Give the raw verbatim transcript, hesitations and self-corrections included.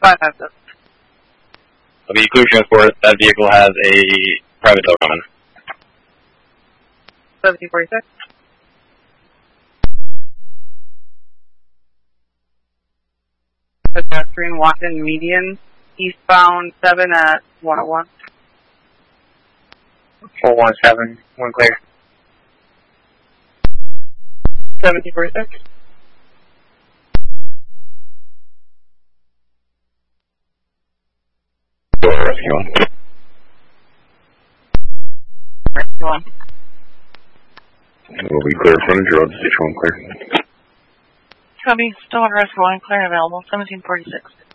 five five seven. I'll be clear transport. That vehicle has a private tow coming. seventeen forty-six. Pedestrian walk-in median, eastbound seven at one oh one. four one seven, one clear. seventeen forty-six. Rescue one. Rescue one. We'll be clear frontage road, station one clear. Copy, still on rescue one, clear and available, seventeen forty-six.